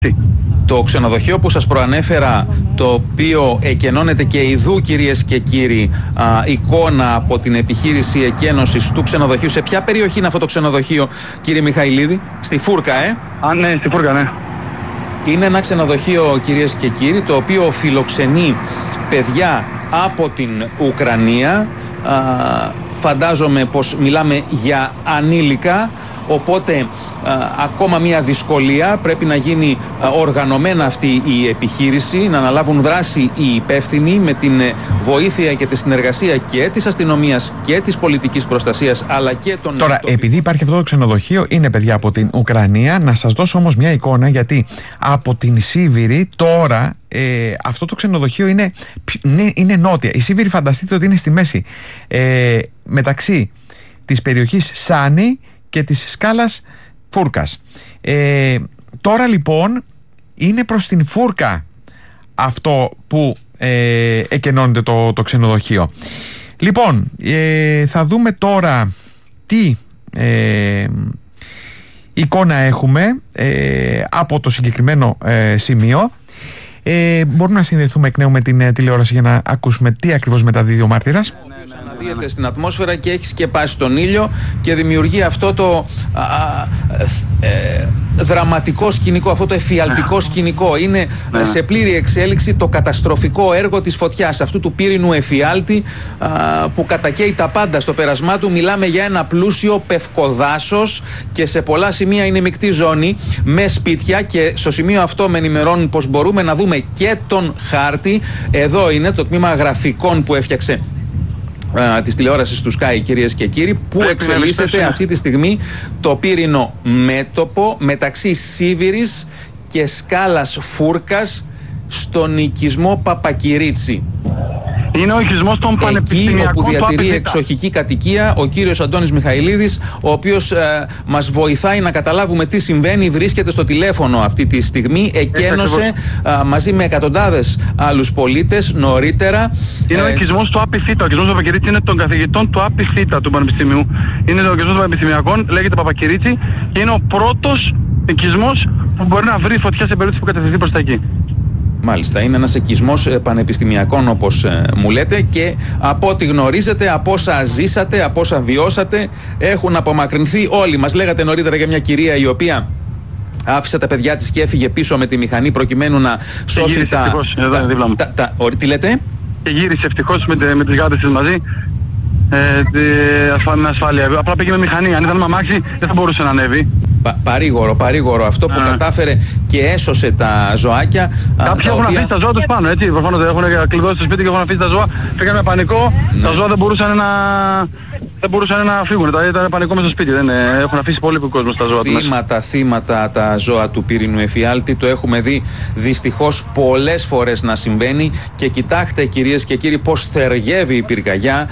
Το ξενοδοχείο που σας προανέφερα, το οποίο εκενώνεται και ειδού, κυρίες και κύριοι, εικόνα από την επιχείρηση εκένωσης του ξενοδοχείου. Σε ποια περιοχή είναι αυτό το ξενοδοχείο, κύριε Μιχαηλίδη? Στη Φούρκα, Ναι, στη Φούρκα, ναι. Είναι ένα ξενοδοχείο, κυρίες και κύριοι, το οποίο φιλοξενεί παιδιά από την Ουκρανία. Φαντάζομαι πως μιλάμε για ανήλικα, οπότε ακόμα μια δυσκολία. Πρέπει να γίνει οργανωμένα αυτή η επιχείρηση, να αναλάβουν δράση οι υπεύθυνοι με την βοήθεια και τη συνεργασία και της αστυνομίας και της πολιτικής προστασίας, αλλά και των... Τώρα, επειδή υπάρχει αυτό το ξενοδοχείο, είναι παιδιά από την Ουκρανία. Να σας δώσω όμως μια εικόνα, γιατί από την Σίβηρη τώρα αυτό το ξενοδοχείο είναι νότια. Η Σίβηρη, φανταστείτε ότι είναι στη μέση, μεταξύ της περιοχής Σάνη και της σκάλας Φούρκας. Τώρα λοιπόν είναι προς την Φούρκα αυτό που εκενώνεται το ξενοδοχείο. Λοιπόν, θα δούμε τώρα τι εικόνα έχουμε από το συγκεκριμένο σημείο. Μπορούμε να συνδεθούμε εκ νέου με την τηλεόραση για να ακούσουμε τι ακριβώς μεταδίδει ο μάρτυρας. Αναδύεται στην ατμόσφαιρα και έχει σκεπάσει τον ήλιο και δημιουργεί αυτό το δραματικό σκηνικό, αυτό το εφιαλτικό σκηνικό. Είναι σε πλήρη εξέλιξη το καταστροφικό έργο της φωτιάς, αυτού του πύρινου εφιάλτη που κατακαίει τα πάντα στο πέρασμά του. Μιλάμε για ένα πλούσιο πευκοδάσος και σε πολλά σημεία είναι μεικτή ζώνη με σπίτια, και στο σημείο αυτό με ενημερώνουν πως μπορούμε να δούμε και τον χάρτη. Εδώ είναι το τμήμα γραφικών που έφτιαξε της τηλεόρασης του Sky, κυρίες και κύριοι, που εξελίσσεται αυτή τη στιγμή το πύρινο μέτωπο μεταξύ Σίβηρης και σκάλας Φούρκας στον οικισμό Παπακυρίτσι. Είναι ο οικισμός των πανεπιστημιακών. Εκεί όπου διατηρεί εξοχική κατοικία ο κύριος Αντώνης Μιχαηλίδης, ο οποίος μας βοηθάει να καταλάβουμε τι συμβαίνει. Βρίσκεται στο τηλέφωνο αυτή τη στιγμή. Εκένωσε μαζί με εκατοντάδες άλλους πολίτες νωρίτερα. Είναι ο οικισμός του ΑΠΙΘ. Ο οικισμός του Παπακυρίτσι είναι των καθηγητών του ΑΠΙΘ του Πανεπιστημίου. Είναι ο οικισμός των πανεπιστημιακών, λέγεται Παπακυρίτσι, και είναι ο πρώτος οικισμός που μπορεί να βρει φωτιά σε περίπτωση που κατευθυνθεί προς τα εκεί. Μάλιστα, είναι ένας οικισμός πανεπιστημιακών, όπως μου λέτε, και από ό,τι γνωρίζετε, από όσα ζήσατε, από όσα βιώσατε, έχουν απομακρυνθεί όλοι. Μας λέγατε νωρίτερα για μια κυρία η οποία άφησε τα παιδιά της και έφυγε πίσω με τη μηχανή προκειμένου να σώσει τι λέτε? Και γύρισε ευτυχώς με τις γάτες της μαζί. Με ασφάλεια. Απλά πήγε με μηχανή. Αν ήταν με αμάξι δεν θα μπορούσε να ανέβει. Παρήγορο αυτό που κατάφερε και έσωσε τα ζωάκια. Κάποιοι έχουν αφήσει τα ζώα τους πάνω, έτσι. Προφανώς έχουν κλειδώσει το σπίτι και έχουν αφήσει τα ζώα. Πήγαν με πανικό. Τα ζώα δεν μπορούσαν να φύγουν. Ήταν πανικό μέσα στο σπίτι. Έχουν αφήσει πολύ κόσμο στα ζώα τους. Θύματα τα ζώα του πύρινου εφιάλτη. Το έχουμε δει δυστυχώς πολλές φορές να συμβαίνει. Και κοιτάξτε, κυρίες και κύριοι, πώς θεργεύει η πυρκαγιά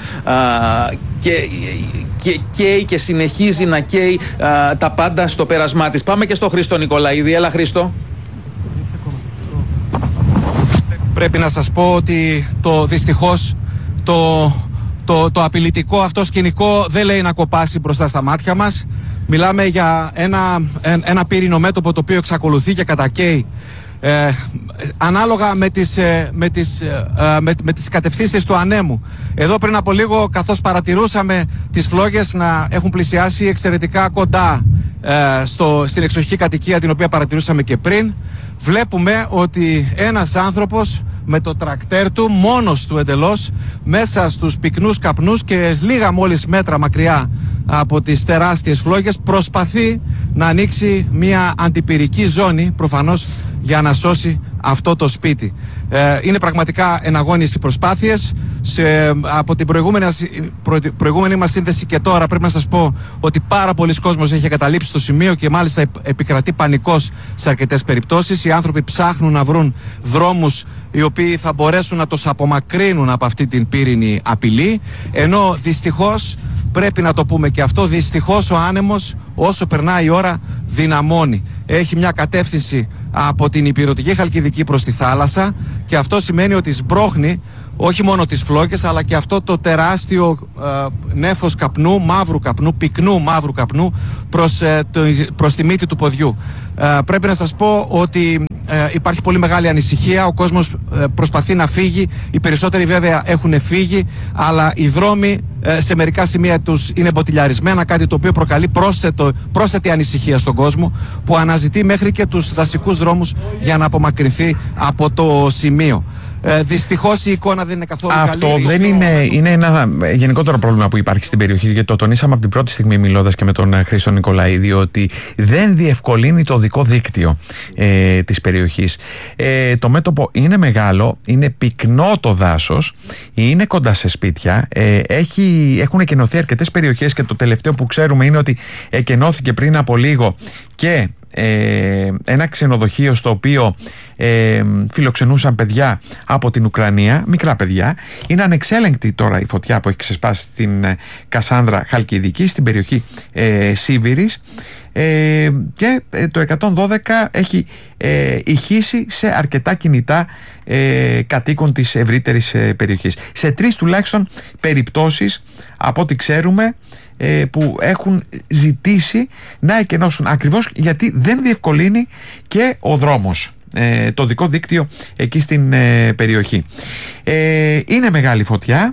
και συνεχίζει να καίει τα πάντα στο πέρασμά της. Πάμε και στο Χρήστο Νικολαίδη. Έλα, Χρήστο. Πρέπει να σας πω ότι δυστυχώς το απειλητικό αυτό σκηνικό δεν λέει να κοπάσει μπροστά στα μάτια μας. Μιλάμε για ένα πύρινο μέτωπο το οποίο εξακολουθεί και κατακαίει ανάλογα με τις κατευθύνσεις του ανέμου. Εδώ πριν από λίγο, καθώς παρατηρούσαμε τις φλόγες να έχουν πλησιάσει εξαιρετικά κοντά στην εξοχική κατοικία την οποία παρατηρούσαμε και πριν, βλέπουμε ότι ένας άνθρωπος με το τρακτέρ του, μόνος του εντελώς, μέσα στους πυκνούς καπνούς και λίγα μόλις μέτρα μακριά από τις τεράστιες φλόγες, προσπαθεί να ανοίξει μια αντιπυρική ζώνη, προφανώς για να σώσει αυτό το σπίτι. Είναι πραγματικά εναγώνιες οι προσπάθειες. Από την προηγούμενη μας σύνδεση και τώρα πρέπει να σας πω ότι πάρα πολλοί κόσμος έχει εγκαταλείψει το σημείο και μάλιστα επικρατεί πανικός σε αρκετές περιπτώσεις. Οι άνθρωποι ψάχνουν να βρουν δρόμους οι οποίοι θα μπορέσουν να τους απομακρύνουν από αυτή την πύρινη απειλή, ενώ δυστυχώς, πρέπει να το πούμε και αυτό, δυστυχώς ο άνεμος όσο περνάει η ώρα δυναμώνει. Έχει μια κατεύθυνση από την Ηπειρωτική Χαλκιδική προς τη θάλασσα και αυτό σημαίνει ότι σμπρώχνει όχι μόνο τις φλόγες, αλλά και αυτό το τεράστιο νέφος καπνού, μαύρου καπνού, πυκνού μαύρου καπνού προς τη μύτη του ποδιού. Πρέπει να σας πω ότι υπάρχει πολύ μεγάλη ανησυχία. Ο κόσμος προσπαθεί να φύγει. Οι περισσότεροι βέβαια έχουν φύγει, αλλά οι δρόμοι σε μερικά σημεία τους είναι μποτιλιαρισμένα, κάτι το οποίο προκαλεί πρόσθετη ανησυχία στον κόσμο, που αναζητεί μέχρι και τους δασικούς δρόμους για να απομακρυνθεί από το σημείο. Δυστυχώς η εικόνα δεν είναι καθόλου καλή. Αυτό δεν είναι ένα γενικότερο πρόβλημα που υπάρχει στην περιοχή, γιατί το τονίσαμε από την πρώτη στιγμή μιλώντας και με τον Χρήστο Νικολαίδη, ότι δεν διευκολύνει το οδικό δίκτυο της περιοχής. Το μέτωπο είναι μεγάλο, είναι πυκνό το δάσος, είναι κοντά σε σπίτια, έχουν εκενωθεί αρκετές περιοχές, και το τελευταίο που ξέρουμε είναι ότι εκενώθηκε πριν από λίγο και ένα ξενοδοχείο στο οποίο φιλοξενούσαν παιδιά από την Ουκρανία, μικρά παιδιά. Είναι ανεξέλεγκτη τώρα η φωτιά που έχει ξεσπάσει στην Κασάνδρα Χαλκιδική, στην περιοχή Σίβηρης, και το 112 έχει ηχήσει σε αρκετά κινητά κατοίκων της ευρύτερης περιοχής. Σε 3 τουλάχιστον περιπτώσεις, από ό,τι ξέρουμε, που έχουν ζητήσει να εκενώσουν, ακριβώς γιατί δεν διευκολύνει και ο δρόμος, το οδικό δίκτυο εκεί στην περιοχή. Είναι μεγάλη φωτιά.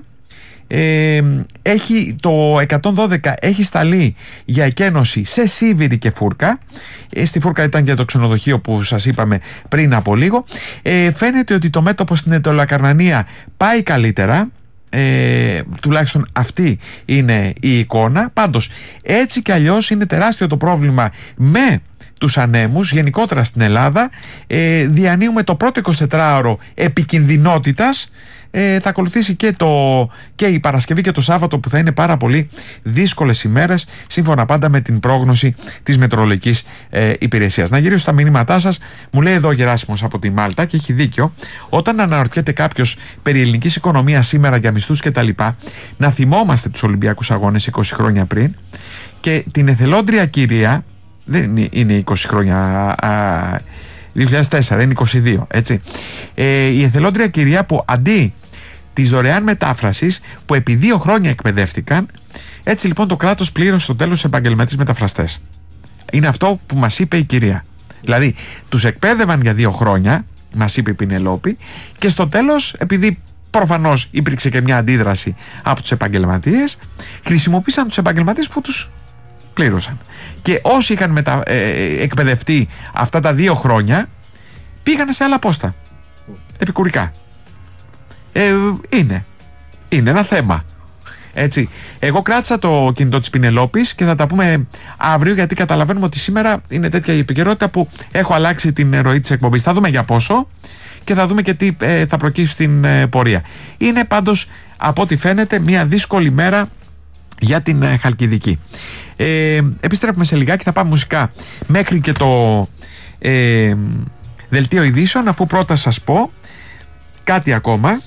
Το 112 έχει σταλεί για εκένωση σε Σίβηρη και Φούρκα. Στη Φούρκα ήταν και το ξενοδοχείο που σας είπαμε πριν από λίγο. Φαίνεται ότι το μέτωπο στην Ετωλακαρνανία πάει καλύτερα. Τουλάχιστον αυτή είναι η εικόνα. Πάντως, έτσι κι αλλιώς είναι τεράστιο το πρόβλημα με τους ανέμους γενικότερα στην Ελλάδα. Διανύουμε το πρώτο 24ωρο επικινδυνότητας. Θα ακολουθήσει και η Παρασκευή και το Σάββατο, που θα είναι πάρα πολύ δύσκολες ημέρες, σύμφωνα πάντα με την πρόγνωση της Μετεωρολογικής Υπηρεσίας. Να γυρίσω στα μηνύματά σας. Μου λέει εδώ ο Γεράσιμος από τη Μάλτα, και έχει δίκιο, όταν αναρωτιέται κάποιος περί ελληνικής οικονομίας σήμερα για μισθούς και τα λοιπά, να θυμόμαστε τους Ολυμπιακούς Αγώνες 20 χρόνια πριν και την εθελόντρια κυρία, δεν είναι 20 χρόνια, 2004, είναι 22, έτσι. Η εθελόντρια κυρία που αντί της δωρεάν μετάφρασης, που επί 2 χρόνια εκπαιδεύτηκαν, έτσι λοιπόν το κράτος πλήρωσε στο τέλος επαγγελματίες μεταφραστές. Είναι αυτό που μας είπε η κυρία. Δηλαδή, τους εκπαίδευαν για 2 χρόνια, μας είπε η Πινελόπη, και στο τέλος, επειδή προφανώς υπήρξε και μια αντίδραση από τους επαγγελματίες, χρησιμοποίησαν τους επαγγελματίες που τους πλήρωσαν. Και όσοι είχαν εκπαιδευτεί αυτά τα 2 χρόνια, πήγανε σε άλλα πόστα. Επικουρικά. Είναι ένα θέμα. Έτσι. Εγώ κράτησα το κινητό της Πινελόπης και θα τα πούμε αύριο, γιατί καταλαβαίνουμε ότι σήμερα είναι τέτοια η επικαιρότητα που έχω αλλάξει την ροή της εκπομπής. Θα δούμε για πόσο και θα δούμε και τι θα προκύψει στην πορεία. Είναι πάντως, από ό,τι φαίνεται, μια δύσκολη μέρα για την Χαλκιδική. Επιστρέφουμε σε λιγάκι, θα πάμε μουσικά μέχρι και το δελτίο ειδήσεων, αφού πρώτα σας πω κάτι ακόμα.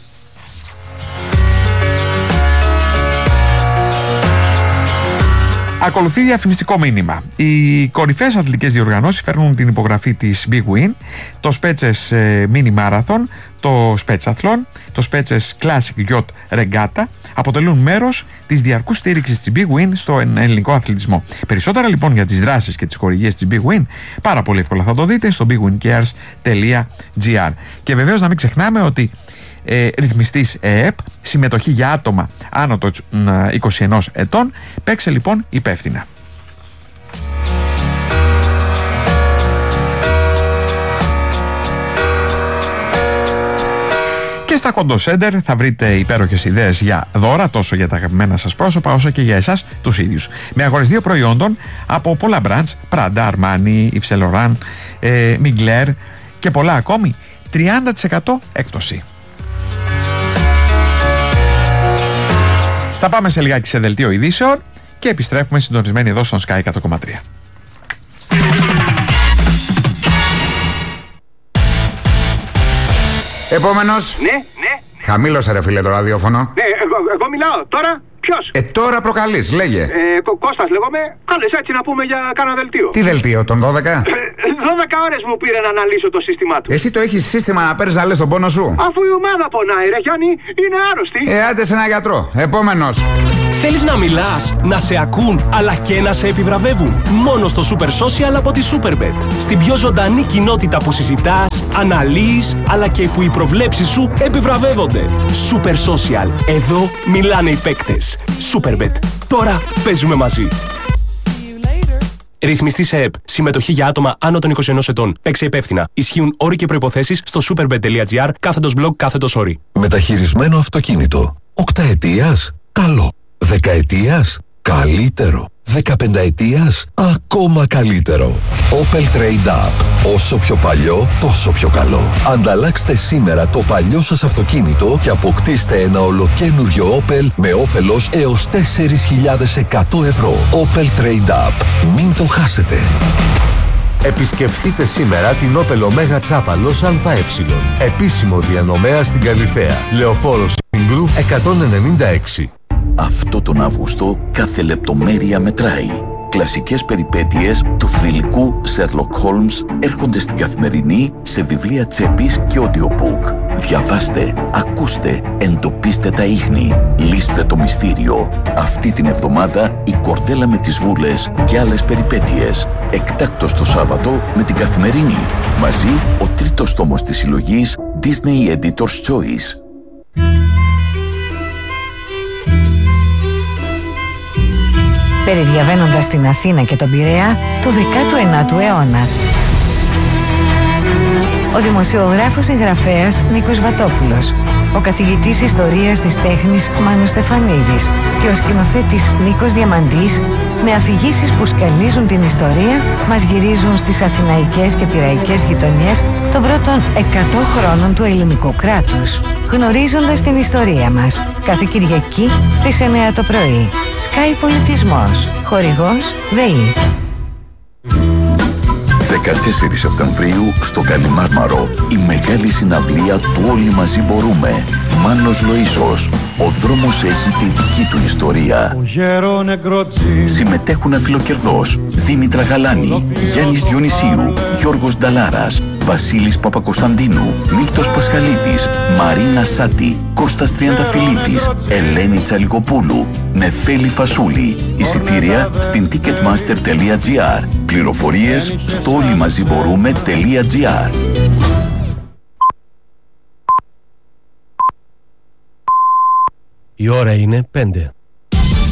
Ακολουθεί διαφημιστικό μήνυμα. Οι κορυφαίες αθλητικές διοργανώσεις φέρνουν την υπογραφή της Big Win, το Spetses Mini Marathon, το Spetsathlon, το Spetses Classic Yacht Regatta αποτελούν μέρος της διαρκούς στήριξης της Big Win στον ελληνικό αθλητισμό. Περισσότερα λοιπόν για τις δράσεις και τις χορηγίες της Big Win, πάρα πολύ εύκολα θα το δείτε στο bigwincares.gr. Και βεβαίως να μην ξεχνάμε ότι ρυθμιστής ΕΕΠ, συμμετοχή για άτομα άνω των 21 ετών. Παίξε λοιπόν υπεύθυνα. Και στα Κοντό Σέντερ θα βρείτε υπέροχες ιδέες για δώρα, τόσο για τα αγαπημένα σας πρόσωπα όσο και για εσάς τους ίδιους. Με αγορές 2 προϊόντων από πολλά brands, Prada, Armani, Yves Saint Laurent, Mugler και πολλά ακόμη, 30% έκπτωση. Θα πάμε σε λιγάκι σε δελτίο ειδήσεων και επιστρέφουμε συντονισμένοι εδώ στον Sky 100,3. Επόμενος. Ναι. Χαμήλωσε ρε φίλε το ραδιόφωνο. Ναι, εγώ μιλάω τώρα. Ποιος? Τώρα προκαλείς, λέγε. Κώστας λέγομαι. Κάλεσε έτσι να πούμε για κάνα δελτίο. Τι δελτίο, τον 12? 12 ώρες μου πήρε να αναλύσω το σύστημά του. Εσύ το έχεις σύστημα να παίρνεις να λες τον πόνο σου? Αφού η ομάδα πονάει, ρε Γιάννη, είναι άρρωστη. Άντε σε ένα γιατρό. Επόμενος. Θέλεις να μιλάς, να σε ακούν, αλλά και να σε επιβραβεύουν? Μόνο στο Super Social από τη Superbet. Στην πιο ζωντανή κοινότητα που συζητάς, αναλύεις, αλλά και που οι προβλέψεις σου επιβραβεύονται. Super Social. Εδώ μιλάνε οι παίκτες. Superbet. Τώρα παίζουμε μαζί. Ρυθμιστή σε ΕΠ. Συμμετοχή για άτομα άνω των 21 ετών. Παίξε υπεύθυνα. Ισχύουν όροι και προϋποθέσεις στο superbet.gr/blog/όροι. Μεταχειρισμένο αυτοκίνητο. 8 ετίας. Καλό. 10 ετίας. Καλύτερο. 15 ετίας. Ακόμα καλύτερο. Opel Trade Up. Όσο πιο παλιό, τόσο πιο καλό. Ανταλλάξτε σήμερα το παλιό σας αυτοκίνητο και αποκτήστε ένα ολοκένουργιο Opel με όφελος έως 4.100 ευρώ. Opel Trade Up. Μην το χάσετε. Επισκεφτείτε σήμερα την Opel Omega Τσάπαλος ΑΕ. Επίσημο διανομέα στην Καλιθέα. Λεωφόρος Συγκρού 196. Αυτό τον Αύγουστο κάθε λεπτομέρεια μετράει. Κλασικές περιπέτειες του θρυλικού Sherlock Holmes έρχονται στην Καθημερινή σε βιβλία τσέπης και audiobook. Διαβάστε, ακούστε, εντοπίστε τα ίχνη, λύστε το μυστήριο. Αυτή την εβδομάδα η Κορδέλα με τις Βούλες και άλλες περιπέτειες. Εκτάκτος το Σάββατο με την Καθημερινή. Μαζί ο τρίτος τόμος της συλλογής Disney Editor's Choice. Περιδιαβαίνοντας την Αθήνα και τον Πειραιά του 19ου αιώνα. Ο δημοσιογράφος συγγραφέας Νίκος Βατόπουλος, ο καθηγητής ιστορίας της τέχνης Μάνος Στεφανίδης και ο σκηνοθέτης Νίκος Διαμαντής, με αφηγήσεις που σκαλίζουν την ιστορία, μας γυρίζουν στις αθηναϊκές και πειραϊκές γειτονιές των πρώτων 100 χρόνων του ελληνικού κράτους. Γνωρίζοντας την ιστορία μας. Κάθε Κυριακή στις 9 το πρωί. Sky Πολιτισμός. Χορηγός ΔΕΗ. 14 Σεπτεμβρίου στο Καλιμάρμαρο η μεγάλη συναυλία του Όλοι Μαζί Μπορούμε. Μάνος Λοΐσος. Ο δρόμος έχει τη δική του ιστορία. Συμμετέχουν Αφιλοκερδός, Δήμητρα Γαλάνη, Γιάννης Διονυσίου, Γιώργος Νταλάρας, Βασίλης Παπακοσταντίνου, Μίλτος Πασχαλίδης, Μαρίνα Σάτη, Κώστας Τριανταφυλλίδης, Ελένη Τσαλικοπούλου, Νεφέλη Φασούλη. Εισιτήρια στην ticketmaster.gr. Πληροφορίες στο όλοιμαζιμπορούμε.gr. Η ώρα είναι 5.